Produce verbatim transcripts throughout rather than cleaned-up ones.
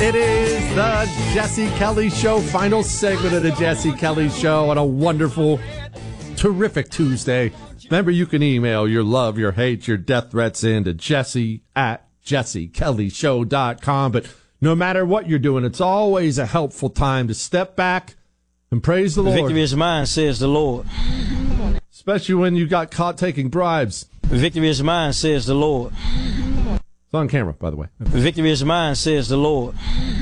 It is the Jesse Kelly Show, final segment of the Jesse Kelly Show on a wonderful, terrific Tuesday. Remember, you can email your love, your hate, your death threats in to Jesse at jesse kelly show dot com. But no matter what you're doing, it's always a helpful time to step back and praise the Lord. Victory is mine, says the Lord. Especially when you got caught taking bribes. Victory is mine, says the Lord. It's on camera, by the way. Victory is mine, says the Lord.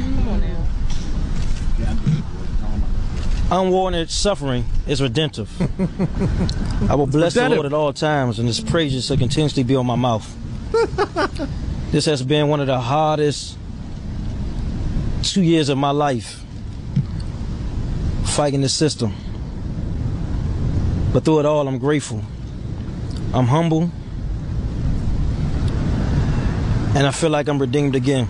Unwarranted suffering is redemptive. I will bless the Lord at all times, and his praises shall continuously be on my mouth. This has been one of the hardest two years of my life, fighting the system. But through it all, I'm grateful. I'm humble. And I feel like I'm redeemed again.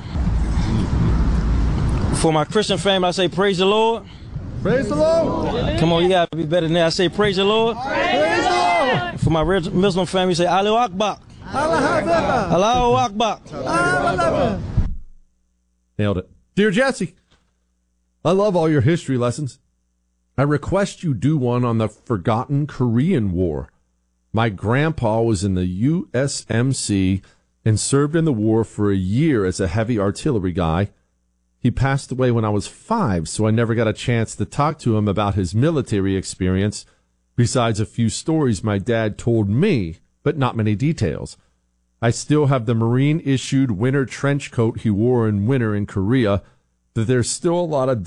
For my Christian family, I say praise the Lord. Praise the Lord. Come on, you gotta be better than that. I say praise the Lord. Praise the Lord. For my Muslim family, say Allahu Akbar. Allahu Akbar. Nailed it. Dear Jesse, I love all your history lessons. I request you do one on the forgotten Korean War. My grandpa was in the U S M C and served in the war for a year as a heavy artillery guy. He passed away when I was five, so I never got a chance to talk to him about his military experience, besides a few stories my dad told me, but not many details. I still have the Marine-issued winter trench coat he wore in winter in Korea, but there's still a lot of